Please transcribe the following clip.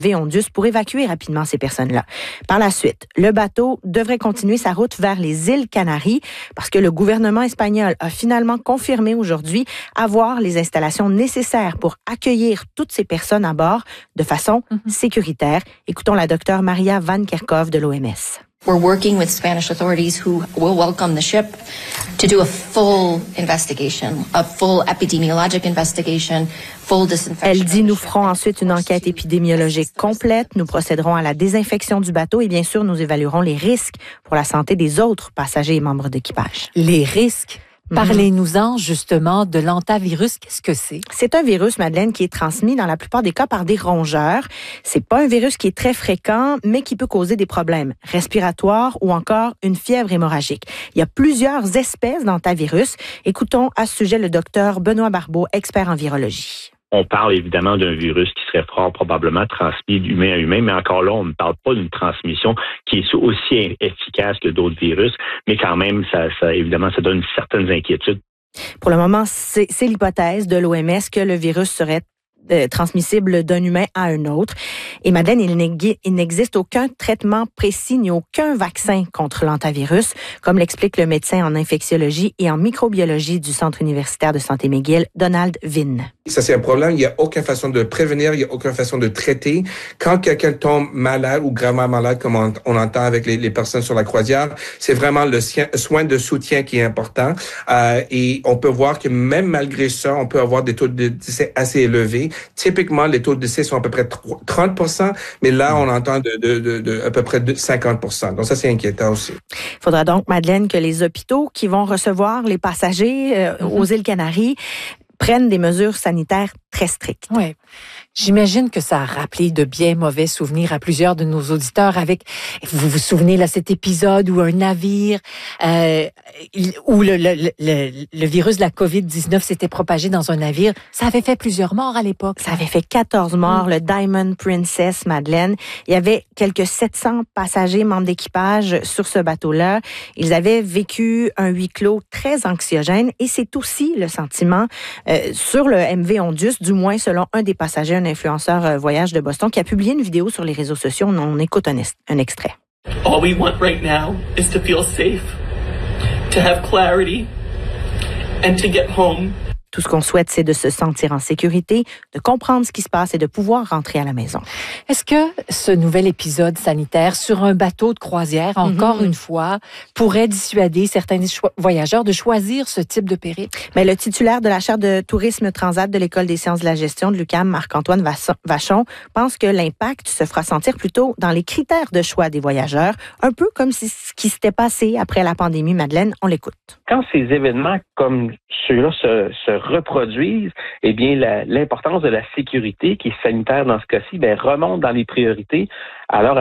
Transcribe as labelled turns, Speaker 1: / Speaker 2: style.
Speaker 1: Ondius pour évacuer rapidement ces personnes-là. Par la suite, le bateau devrait continuer sa route vers les îles Canaries parce que le gouvernement espagnol a finalement confirmé aujourd'hui avoir les installations nécessaires pour accueillir toutes ces personnes à bord de façon sécuritaire. Écoutons la docteure Maria Van Kerkhove de l'OMS.
Speaker 2: We're working with Spanish authorities who will welcome the ship to do a full investigation, a full epidemiologic investigation, full disinfection.
Speaker 1: Elle dit, nous ferons ensuite une enquête épidémiologique complète, nous procéderons à la désinfection du bateau et bien sûr, nous évaluerons les risques pour la santé des autres passagers et membres d'équipage.
Speaker 3: Les risques? Parlez-nous-en justement de l'hantavirus. Qu'est-ce que c'est?
Speaker 1: C'est un virus, Madeleine, qui est transmis dans la plupart des cas par des rongeurs. C'est pas un virus qui est très fréquent, mais qui peut causer des problèmes respiratoires ou encore une fièvre hémorragique. Il y a plusieurs espèces d'hantavirus. Écoutons à ce sujet le docteur Benoît Barbeau, expert en virologie.
Speaker 4: On parle évidemment d'un virus qui serait fort probablement transmis d'humain à humain, mais encore là, on ne parle pas d'une transmission qui est aussi efficace que d'autres virus, mais quand même, ça évidemment, ça donne certaines inquiétudes.
Speaker 1: Pour le moment, c'est l'hypothèse de l'OMS que le virus serait transmissible d'un humain à un autre. Et Madeleine, il n'existe aucun traitement précis ni aucun vaccin contre l'hantavirus, comme l'explique le médecin en infectiologie et en microbiologie du Centre universitaire de santé McGill, Donald Vinn.
Speaker 5: Ça, c'est un problème. Il n'y a aucune façon de prévenir, il n'y a aucune façon de traiter. Quand quelqu'un tombe malade ou gravement malade, comme on entend avec les personnes sur la croisière, c'est vraiment le soin de soutien qui est important. Et on peut voir que même malgré ça, on peut avoir des taux de décès assez élevés. Typiquement, les taux de décès sont à peu près 30%, mais là, on entend de à peu près 50%. Donc ça, c'est inquiétant aussi.
Speaker 1: Il faudra donc, Madeleine, que les hôpitaux qui vont recevoir les passagers aux îles Canaries prennent des mesures sanitaires très strictes.
Speaker 3: Oui. J'imagine que ça a rappelé de bien mauvais souvenirs à plusieurs de nos auditeurs avec, vous vous souvenez, là, cet épisode où un navire, où le virus de la COVID-19 s'était propagé dans un navire. Ça avait fait plusieurs morts à l'époque.
Speaker 1: Ça avait fait 14 morts, le Diamond Princess, Madeleine. Il y avait quelques 700 passagers, membres d'équipage sur ce bateau-là. Ils avaient vécu un huis clos très anxiogène et c'est aussi le sentiment sur le MV Ondius, du moins selon un des passagers, un influenceur voyage de Boston, qui a publié une vidéo sur les réseaux sociaux. On écoute un extrait.
Speaker 6: All we want right now is to feel safe, to have clarity, and to get home.
Speaker 1: Tout ce qu'on souhaite, c'est de se sentir en sécurité, de comprendre ce qui se passe et de pouvoir rentrer à la maison.
Speaker 3: Est-ce que ce nouvel épisode sanitaire sur un bateau de croisière, encore une fois, pourrait dissuader certains voyageurs de choisir ce type de périple?
Speaker 1: Mais le titulaire de la chaire de tourisme transat de l'École des sciences de la gestion de l'UQAM, Marc-Antoine Vachon, pense que l'impact se fera sentir plutôt dans les critères de choix des voyageurs, un peu comme ce qui s'était passé après la pandémie. Madeleine, on l'écoute.
Speaker 7: Quand ces événements comme ceux-là se reproduisent, eh bien, l'importance de la sécurité, qui est sanitaire dans ce cas-ci, remonte dans les priorités. Alors,